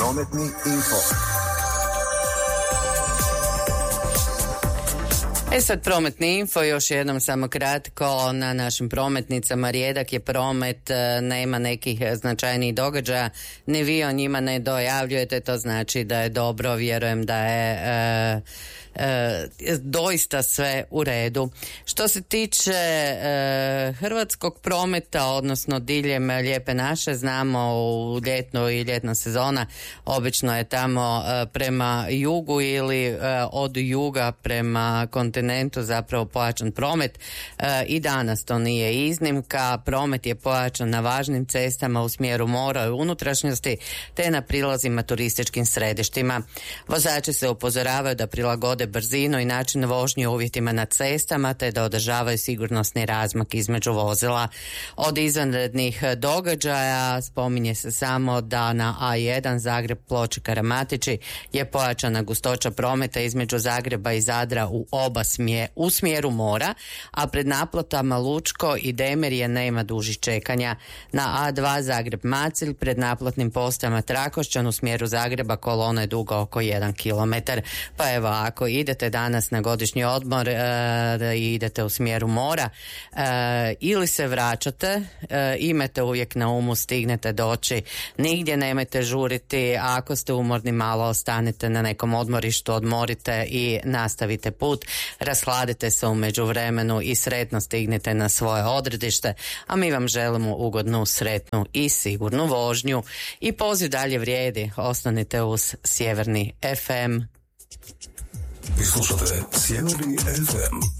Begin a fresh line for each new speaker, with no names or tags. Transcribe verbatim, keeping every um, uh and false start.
Prometni info.
E sad prometni info, još jednom samo kratko, na našim prometnicama rijedak je promet, nema nekih značajnijih događaja, ni vi o njima ne dojavljujete, to znači da je dobro, vjerujem da je e, e, doista sve u redu. Što se tiče e, hrvatskog prometa, odnosno diljem Lijepe naše, znamo u ljetnu i ljetna sezona obično je tamo e, prema jugu ili e, od juga prema kontinentu zapravo pojačan promet. E, i danas to nije iznimka. Promet je pojačan na važnim cestama u smjeru mora i unutrašnjosti te na prilazima turističkim središtima. Vozači se upozoravaju da prilagode brzinu i način vožnje uvjetima na cestama te da održavaju sigurnosni razmak između vozila. Od izvanrednih događaja spominje se samo da na A jedan Zagreb Ploče Karamatići je pojačana gustoća prometa između Zagreba i Zadra u oba smje, u smjeru mora, a pred naplatama Lučko i Demirje nema dužih čekanja. Na A dva Zagreb Macilj pred naplatnim postajama Trakošćan u smjeru Zagreba kolona je duga oko jedan kilometar. Pa evo, ako idete danas na godišnji odmor e, i idete u smjeru mora e, ili se vraćate, e, imajte uvijek na umu, stignete doći, nigdje nemojte žuriti, a ako ste umorni malo ostanite na nekom odmorištu, odmorite i nastavite put. Rashladite se u međuvremenu i sretno stignete na svoje odredište, a mi vam želimo ugodnu, sretnu i sigurnu vožnju. I poziv dalje vrijedi, ostanite uz Sjeverni ef em.
Vi slušate Sjeverni ef em.